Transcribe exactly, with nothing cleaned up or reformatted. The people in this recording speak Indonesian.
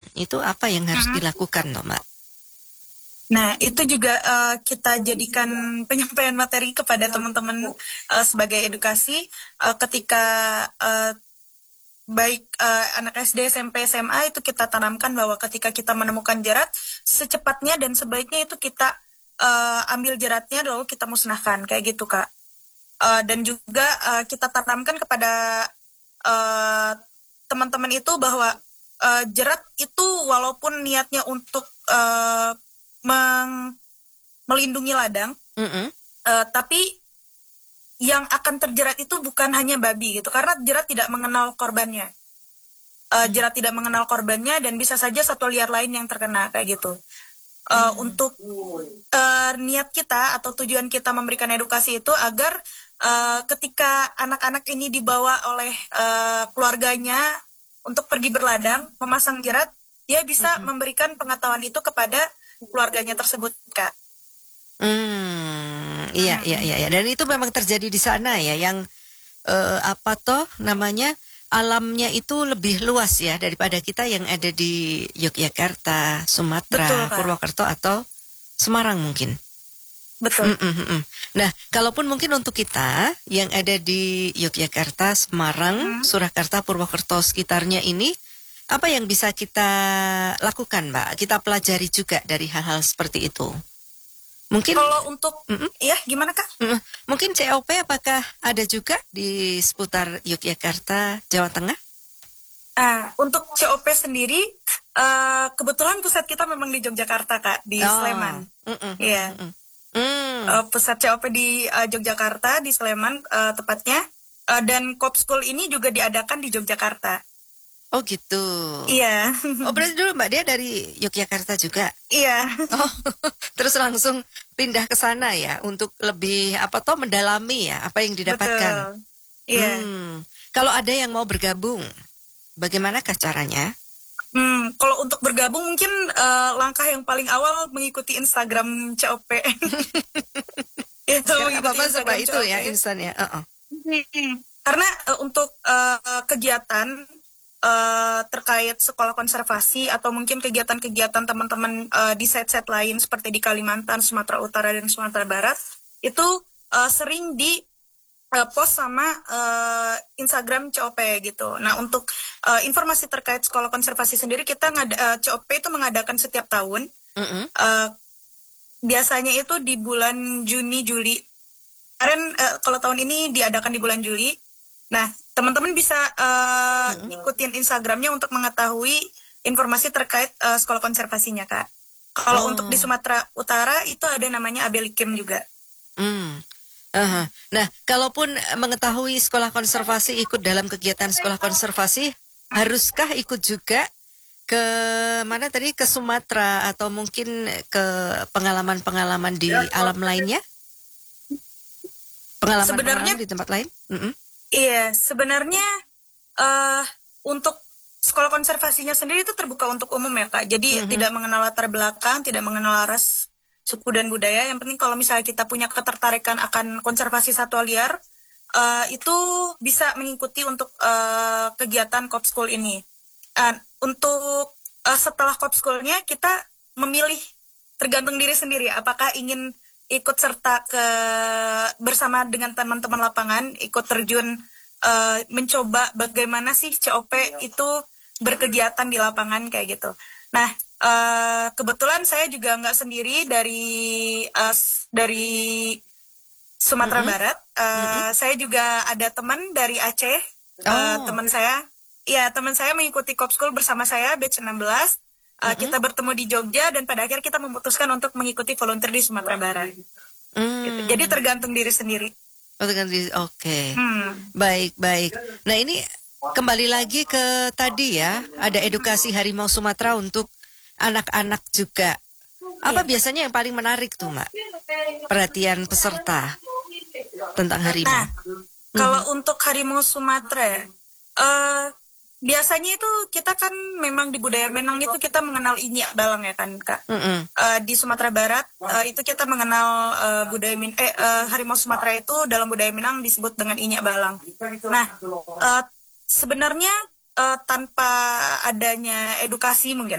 Itu apa yang harus Mhm. dilakukan, toh, Mbak? Nah, itu juga uh, kita jadikan penyampaian materi kepada teman-teman uh, sebagai edukasi uh, ketika uh, baik uh, anak S D, S M P, S M A itu kita tanamkan bahwa ketika kita menemukan jerat, secepatnya dan sebaiknya itu kita uh, ambil jeratnya lalu kita musnahkan, kayak gitu, Kak. Uh, dan juga uh, kita tanamkan kepada uh, teman-teman itu bahwa uh, jerat itu walaupun niatnya untuk uh, meng- melindungi ladang, Mm-mm. uh, tapi yang akan terjerat itu bukan hanya babi gitu, karena jerat tidak mengenal korbannya. Uh, jerat tidak mengenal korbannya dan bisa saja satwa liar lain yang terkena, kayak gitu. Uh, Hmm. Untuk uh, niat kita atau tujuan kita memberikan edukasi itu agar uh, ketika anak-anak ini dibawa oleh uh, keluarganya untuk pergi berladang, memasang jerat, dia bisa Mm-mm. memberikan pengetahuan itu kepada keluarganya tersebut, Kak. Hmm, iya, iya, Hmm. iya, iya. Dan itu memang terjadi di sana ya, yang eh, apa toh namanya, alamnya itu lebih luas ya daripada kita yang ada di Yogyakarta, Betul, Sumatera, Kak. Purwokerto atau Semarang mungkin. Betul. Mm, mm, mm, mm. Nah, kalaupun mungkin untuk kita yang ada di Yogyakarta, Semarang, Hmm. Surakarta, Purwokerto sekitarnya ini, apa yang bisa kita lakukan, Mbak? Kita pelajari juga dari hal-hal seperti itu. Mungkin, Kalau untuk, mm-mm, ya gimana, Kak? mm, mungkin C O P apakah ada juga di seputar Yogyakarta, Jawa Tengah? Ah, untuk C O P sendiri, uh, kebetulan pusat kita memang di Yogyakarta, Kak, di Oh, Sleman. mm-mm, Iya. mm-mm, mm. Uh, pusat C O P di uh, Yogyakarta, di Sleman uh, tepatnya. Uh, dan Cop School ini juga diadakan di Yogyakarta. Oh gitu. Iya. Oh berarti dulu Mbak dia dari Yogyakarta juga. Iya. Oh, terus langsung pindah ke sana ya untuk lebih apa toh mendalami ya apa yang didapatkan. Betul. Iya. Hmm, kalau ada yang mau bergabung, bagaimanakah caranya? Hmm, kalau untuk bergabung mungkin uh, langkah yang paling awal mengikuti Instagram C O P. Itu Sekarang mengikuti apa-apa serba Instagram itu C O P. ya instan ya. Uh-uh. Hmm. Karena uh, untuk uh, kegiatan uh, terkait sekolah konservasi atau mungkin kegiatan-kegiatan teman-teman uh, di set-set lain seperti di Kalimantan, Sumatera Utara dan Sumatera Barat itu uh, sering di uh, post sama uh, Instagram C O P gitu. Nah, untuk uh, informasi terkait sekolah konservasi sendiri kita ngada, uh, C O P itu mengadakan setiap tahun. Uh-uh. Uh, biasanya itu di bulan Juni Juli. Kemarin uh, kalau tahun ini diadakan di bulan Juli. Nah, teman-teman bisa uh, Uh-uh. ikutin Instagramnya untuk mengetahui informasi terkait uh, sekolah konservasinya, Kak. Kalau Oh. untuk di Sumatera Utara itu ada namanya Abelikim juga. Hmm. Uh-huh. Nah, kalaupun mengetahui sekolah konservasi ikut dalam kegiatan sekolah konservasi, haruskah ikut juga ke mana tadi, ke Sumatera atau mungkin ke pengalaman-pengalaman di alam lainnya? Sebenarnya, Pengalaman-pengalaman di tempat lain? Mm-mm. iya, sebenarnya uh, untuk sekolah konservasinya sendiri itu terbuka untuk umum ya, Kak. Jadi Mhm. tidak mengenal latar belakang, tidak mengenal ras, suku dan budaya. Yang penting kalau misalnya kita punya ketertarikan akan konservasi satwa liar, uh, itu bisa mengikuti untuk uh, kegiatan Cop School ini. Uh, untuk uh, setelah Cop School-nya kita memilih, tergantung diri sendiri apakah ingin ikut serta ke bersama dengan teman-teman lapangan, ikut terjun uh, mencoba bagaimana sih C O P itu berkegiatan di lapangan kayak gitu. Nah, uh, kebetulan saya juga nggak sendiri dari uh, dari Sumatera Mm-mm. Barat. Uh, Mm-mm. Saya juga ada teman dari Aceh. Uh, Oh. teman saya, ya teman saya mengikuti Cop School bersama saya batch enam belas. Uh, Mm-mm. kita bertemu di Jogja dan pada akhirnya kita memutuskan untuk mengikuti volunteer di Sumatera Barat. Mm. Gitu. Jadi tergantung diri sendiri. Oh, dengan di- Oke. Hmm. Baik, baik. Nah, ini kembali lagi ke tadi ya, ada edukasi harimau Sumatera untuk anak-anak juga. Apa Iya. biasanya yang paling menarik tuh, Mbak? Perhatian peserta tentang harimau. Nah, kalau untuk harimau Sumatera, uh, biasanya itu kita kan memang di budaya Minang itu kita mengenal inyak dalang ya kan, Kak. Mm-mm. Uh, di Sumatera Barat uh, itu kita mengenal uh, budaya Min eh uh, harimau Sumatera itu dalam budaya Minang disebut dengan inyak balang. Nah, uh, sebenarnya uh, tanpa adanya edukasi mungkin